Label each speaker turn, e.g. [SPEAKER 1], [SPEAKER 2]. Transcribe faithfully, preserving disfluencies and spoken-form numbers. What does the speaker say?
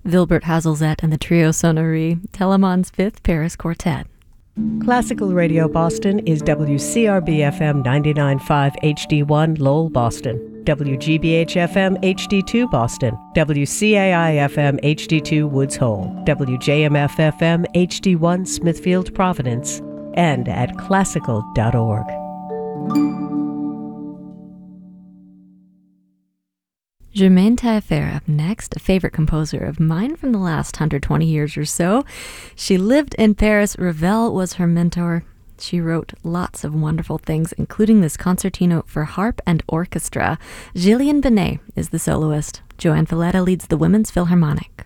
[SPEAKER 1] Wilbert Hazelzet and the Trio Sonnerie, Telemann's Fifth Paris Quartet.
[SPEAKER 2] Classical Radio Boston is W C R B F M ninety-nine point five H D one Lowell, Boston, W G B H F M H D two Boston, W C A I F M H D two Woods Hole, W J M F F M H D one Smithfield, Providence, and at classical dot org.
[SPEAKER 1] Germaine Taillefer up next, a favorite composer of mine from the last one hundred twenty years or so. She lived in Paris. Ravel was her mentor. She wrote lots of wonderful things, including this concertino for harp and orchestra. Gillian Benet is the soloist. Joanne Falletta leads the Women's Philharmonic.